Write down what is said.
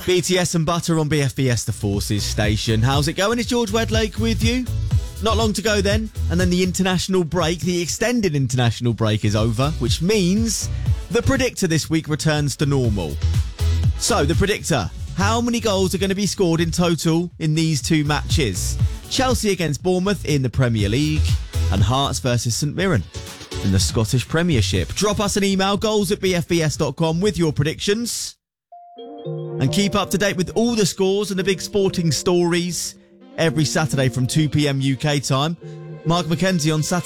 BTS and Butter on BFBS, the Forces station. How's it going? It's George Wedlake with you. Not long to go then, and then the international break, the extended international break is over, which means the predictor this week returns to normal. So, the predictor, how many goals are going to be scored in total in these two matches? Chelsea against Bournemouth in the Premier League, and Hearts versus St Mirren in the Scottish Premiership. Drop us an email, goals@bfbs.com, with your predictions. And keep up to date with all the scores and the big sporting stories every Saturday from 2 p.m. UK time. Mark McKenzie on Saturday.